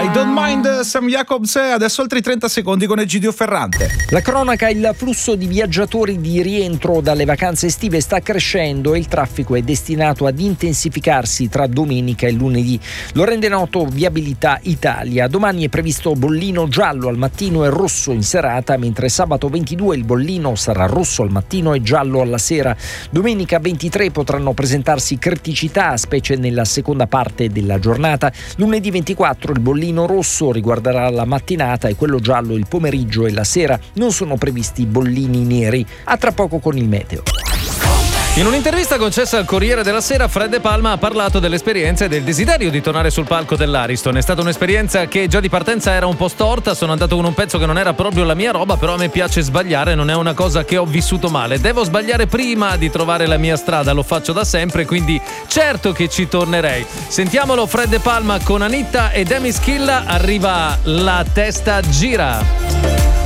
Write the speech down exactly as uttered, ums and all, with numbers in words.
I Don't Mind Sam Jacobs, adesso altri trenta secondi con Egidio Ferrante. La cronaca: il flusso di viaggiatori di rientro dalle vacanze estive sta crescendo e il traffico è destinato ad intensificarsi tra domenica e lunedì. Lo rende noto Viabilità Italia. Domani è previsto bollino giallo al mattino e rosso in serata, mentre sabato ventidue il bollino sarà rosso al mattino e giallo alla sera. Domenica ventitré potranno presentarsi criticità, specie nella seconda parte della giornata. Lunedì ventiquattro il bollino rosso riguarderà la mattinata e quello giallo il pomeriggio e la sera. Non sono previsti bollini neri. A tra poco con il meteo. In un'intervista concessa al Corriere della Sera, Fred De Palma ha parlato dell'esperienza e del desiderio di tornare sul palco dell'Ariston. È stata un'esperienza che già di partenza era un po' storta, sono andato con un pezzo che non era proprio la mia roba, però a me piace sbagliare, non è una cosa che ho vissuto male. Devo sbagliare prima di trovare la mia strada, lo faccio da sempre, quindi certo che ci tornerei. Sentiamolo Fred De Palma con Anitta e Demi Schilla, arriva La testa gira.